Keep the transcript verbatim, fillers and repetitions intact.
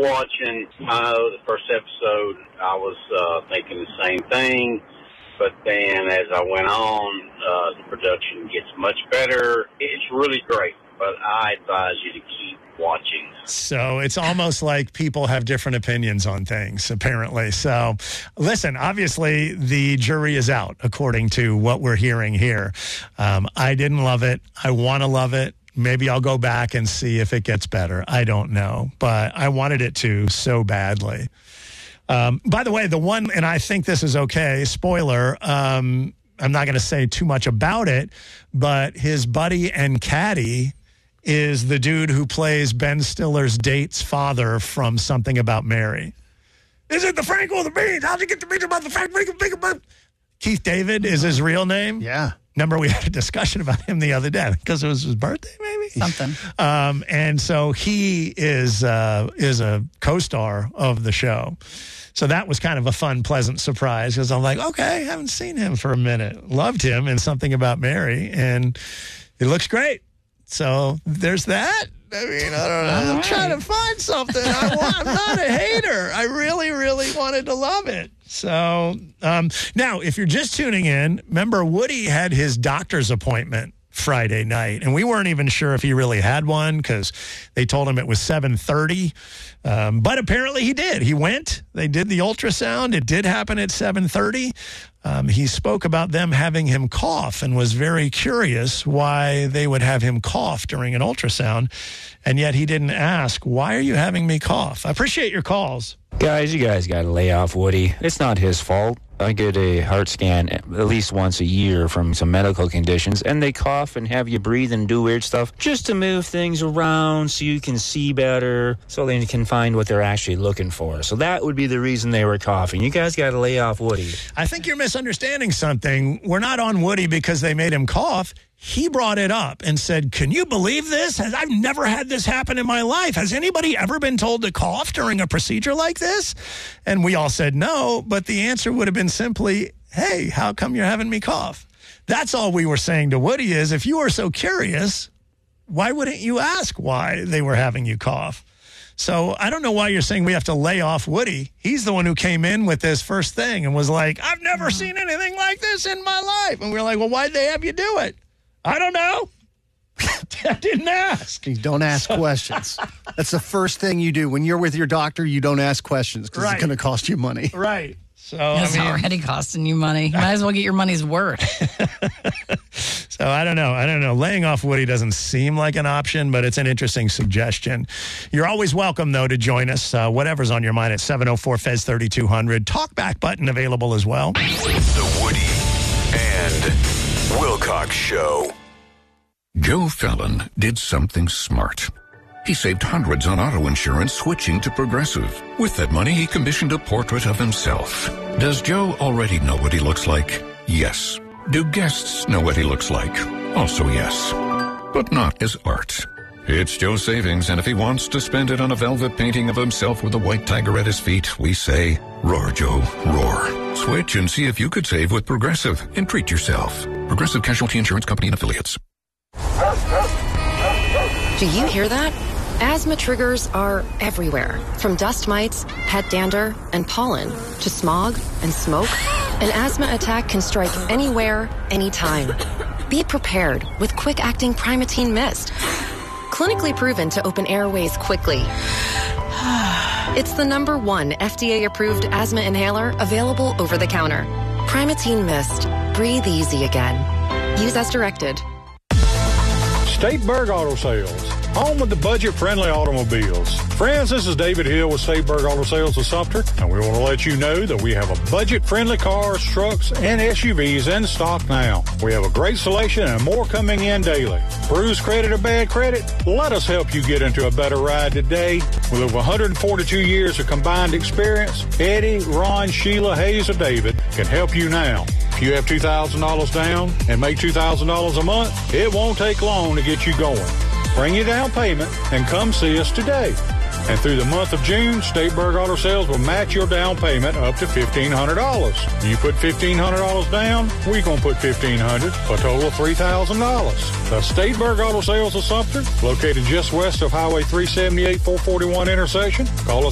watching. I know the first episode, I was uh, thinking the same thing. But then as I went on, uh, the production gets much better. It's really great, but I advise you to keep watching. So it's almost like people have different opinions on things, apparently. So listen, obviously the jury is out, according to what we're hearing here. Um, I didn't love it. I want to love it. Maybe I'll go back and see if it gets better. I don't know, but I wanted it to so badly. Um, by the way, the one, and I think this is okay, spoiler, um, I'm not going to say too much about it, but his buddy and caddy is the dude who plays Ben Stiller's date's father from Something About Mary. Is it the Frank or the Beans? How'd you get the beans about the Frank? Keith David is his real name. Yeah. Remember, we had a discussion about him the other day because it was his birthday, maybe? Something. Um, and so he is uh, is a co-star of the show. So that was kind of a fun, pleasant surprise because I'm like, okay, haven't seen him for a minute. Loved him in Something About Mary, and he looks great. So there's that. I mean, I don't know. I'm right. trying to find something. I want, I'm not a hater. I really, really wanted to love it. So um, now, if you're just tuning in, remember Woody had his doctor's appointment Friday night, and we weren't even sure if he really had one because they told him it was seven thirty, um, but apparently he did. He went. They did the ultrasound. It did happen at seven thirty. Um, he spoke about them having him cough and was very curious why they would have him cough during an ultrasound, and yet he didn't ask, why are you having me cough? I appreciate your calls. Guys, you guys got to lay off Woody. It's not his fault. I get a heart scan at least once a year from some medical conditions, and they cough and have you breathe and do weird stuff just to move things around so you can see better, so they can find what they're actually looking for. So that would be the reason they were coughing. You guys got to lay off Woody. I think you're misunderstanding something. We're not on Woody because they made him cough. He brought it up and said, can you believe this? I've never had this happen in my life. Has anybody ever been told to cough during a procedure like this? And we all said no, but the answer would have been simply, hey, how come you're having me cough? That's all we were saying to Woody is, if you are so curious, why wouldn't you ask why they were having you cough? So I don't know why you're saying we have to lay off Woody. He's the one who came in with this first thing and was like, I've never seen anything like this in my life. And we we're like, well, why'd they have you do it? I don't know. I didn't ask. You don't ask so. questions. That's the first thing you do. When you're with your doctor, you don't ask questions because right. it's going to cost you money. Right. So It's I mean, already costing you money. You might as well get your money's worth. So I don't know. I don't know. Laying off Woody doesn't seem like an option, but it's an interesting suggestion. You're always welcome, though, to join us. Uh, whatever's on your mind at seven oh four F E Z thirty-two hundred. Talkback button available as well. The Woody and Wilcox Show. Joe Fallon did something smart. He saved hundreds on auto insurance switching to Progressive. With that money, he commissioned a portrait of himself. Does Joe already know what he looks like? Yes. Do guests know what he looks like? Also yes. But not as art. It's Joe's savings, and if he wants to spend it on a velvet painting of himself with a white tiger at his feet, we say, roar, Joe, roar. Switch and see if you could save with Progressive and treat yourself. Progressive Casualty Insurance Company and Affiliates. Do you hear that? Asthma triggers are everywhere, from dust mites, pet dander, and pollen, to smog and smoke. An asthma attack can strike anywhere, anytime. Be prepared with quick-acting Primatene Mist. Clinically proven to open airways quickly. It's the number one F D A-approved asthma inhaler available over the counter. Primatene Mist. Breathe easy again. Use as directed. Stateburg Auto Sales, home with the budget-friendly automobiles. Friends, this is David Hill with Stateburg Auto Sales of Sumter, and we want to let you know that we have a budget-friendly cars, trucks, and S U Vs in stock now. We have a great selection and more coming in daily. Bruised credit or bad credit? Let us help you get into a better ride today. With over one hundred forty-two years of combined experience, Eddie, Ron, Sheila, Hayes, or David can help you now. If you have two thousand dollars down and make two thousand dollars a month, it won't take long to get you going. Bring your down payment and come see us today. And through the month of June, Stateburg Auto Sales will match your down payment up to fifteen hundred dollars. You put fifteen hundred dollars down, we're going to put fifteen hundred dollars, for a total of three thousand dollars. The Stateburg Auto Sales of Sumter, located just west of Highway three seventy-eight four forty-one intersection. Call us